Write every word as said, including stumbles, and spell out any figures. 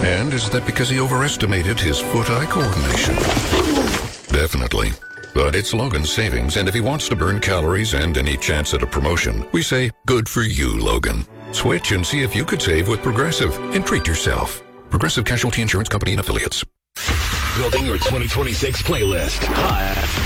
And is that because he overestimated his foot-eye coordination? Definitely. But it's Logan's savings, and if he wants to burn calories and any chance at a promotion, we say, good for you, Logan. Switch and see if you could save with Progressive and treat yourself. Progressive Casualty Insurance Company and Affiliates. Building your twenty twenty-six playlist. Hi.